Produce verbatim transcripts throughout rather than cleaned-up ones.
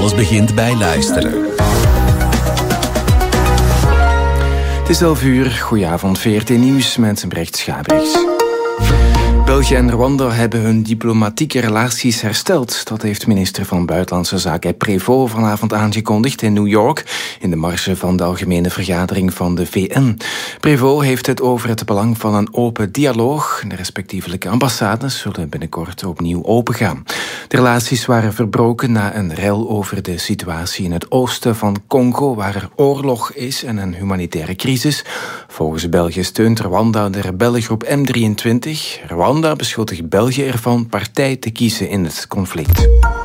Alles begint bij luisteren. Het is elf uur. Goedenavond, V R T Nieuws met Brecht Schabrichs. België en Rwanda hebben hun diplomatieke relaties hersteld. Dat heeft minister van Buitenlandse Zaken Prévost vanavond aangekondigd in New York, in de marge van de Algemene Vergadering van de V N. Prévost heeft het over het belang van een open dialoog. De respectievelijke ambassades zullen binnenkort opnieuw opengaan. De relaties waren verbroken na een rel over de situatie in het oosten van Congo, waar er oorlog is en een humanitaire crisis. Volgens België steunt Rwanda de rebellengroep M drieëntwintig. Rwanda beschuldigt België ervan partij te kiezen in het conflict.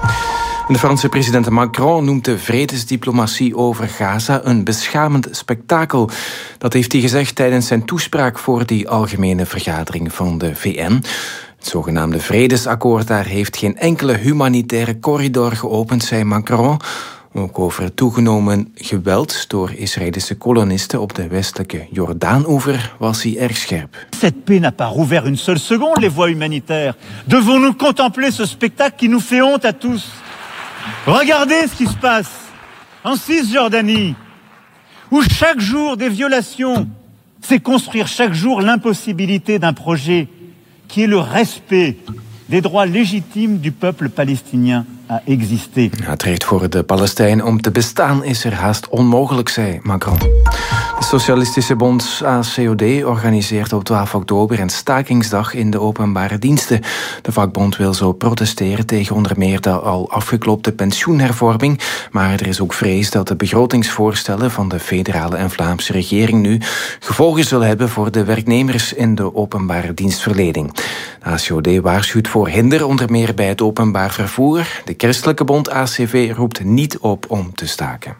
De Franse president Macron noemt de vredesdiplomatie over Gaza een beschamend spektakel. Dat heeft hij gezegd tijdens zijn toespraak voor die algemene vergadering van de V N. Het zogenaamde vredesakkoord daar heeft geen enkele humanitaire corridor geopend, zei Macron. Ook over toegenomen geweld door Israëlische kolonisten op de westelijke Jordaanoever was hij erg scherp. Cette paix n'a pas rouvert une seule seconde les voies humanitaires. Devons-nous contempler ce spectacle qui nous fait honte à tous? Regardez ce qui se passe en Cisjordanie, où chaque jour des violations, c'est construire chaque jour l'impossibilité d'un projet qui est le respect des droits légitimes du peuple palestinien à exister. Ja, het recht voor de Palestijnen om te bestaan is er haast onmogelijk, zei Macron. De Socialistische Bond A C O D organiseert op twaalf oktober een stakingsdag in de openbare diensten. De vakbond wil zo protesteren tegen onder meer de al afgeklopte pensioenhervorming, maar er is ook vrees dat de begrotingsvoorstellen van de federale en Vlaamse regering nu gevolgen zullen hebben voor de werknemers in de openbare dienstverlening. De A C O D waarschuwt voor hinder onder meer bij het openbaar vervoer. De Christelijke Bond A C V roept niet op om te staken.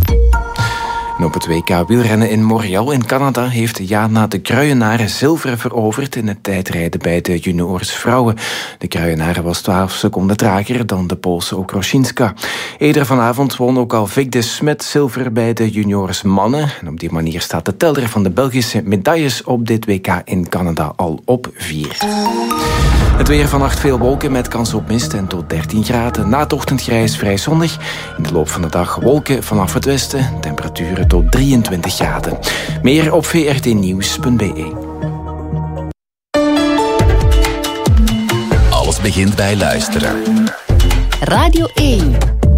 En op het W K wielrennen in Montreal in Canada heeft Jana de Kruijenaren zilver veroverd in het tijdrijden bij de juniors vrouwen. De Kruijenaren was twaalf seconden trager dan de Poolse Okroszinska. Eerder vanavond won ook al Vic de Smet zilver bij de juniors mannen. En op die manier staat de teller van de Belgische medailles op dit W K in Canada al op vier. Het weer vannacht veel wolken met kans op mist en tot dertien graden. Na het ochtendgrijs vrij zonnig. In de loop van de dag wolken vanaf het westen. Temperaturen tot drieëntwintig graden. Meer op v r t nieuws punt b e. Alles begint bij luisteren. Radio één.